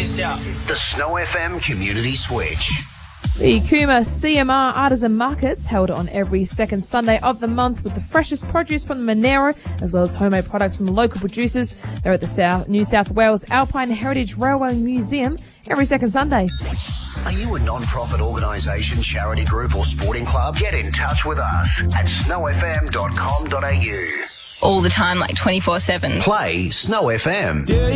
miss out. The Snow FM Community Switch. The Cooma CMR Artisan Markets held on every second Sunday of the month with the freshest produce from the Monero as well as homo products from the local producers. They're at the New South Wales Alpine Heritage Railway Museum every second Sunday. Are you a non-profit organisation, charity group or sporting club? Get in touch with us at snowfm.com.au. All the time, like 24/7. Play Snow FM.